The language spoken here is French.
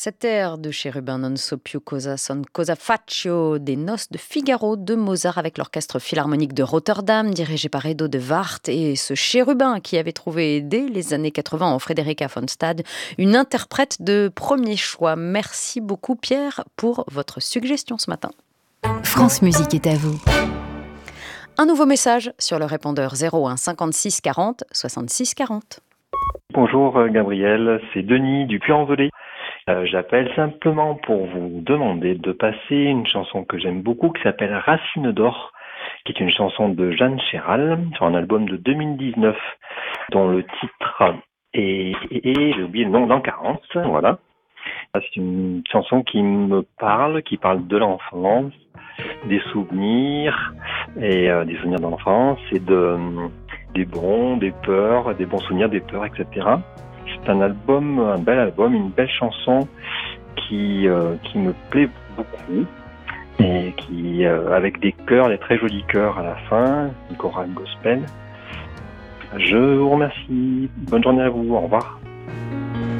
Cet air de Chérubin non so più cosa son cosa faccio des Noces de Figaro de Mozart avec l'orchestre philharmonique de Rotterdam dirigé par Edo de Wart et ce Chérubin qui avait trouvé dès les années 80 en Frederica von Stade une interprète de premier choix. Merci beaucoup Pierre pour votre suggestion ce matin. France Musique est à vous. Un nouveau message sur le répondeur 01 56 40 66 40. Bonjour Gabriel, c'est Denis du Puy-en-Velay. J'appelle simplement pour vous demander de passer une chanson que j'aime beaucoup qui s'appelle Racine d'or, qui est une chanson de Jeanne Chéral sur un album de 2019 dont le titre est j'ai oublié le nom, L'an 40, voilà. C'est une chanson qui me parle, qui parle de l'enfance, des souvenirs et des souvenirs d'enfance et des bons, des peurs, des bons souvenirs, des peurs, etc. C'est un album, un bel album, une belle chanson qui me plaît beaucoup et qui avec des chœurs, des très jolis chœurs à la fin, une chorale gospel. Je vous remercie. Bonne journée à vous. Au revoir.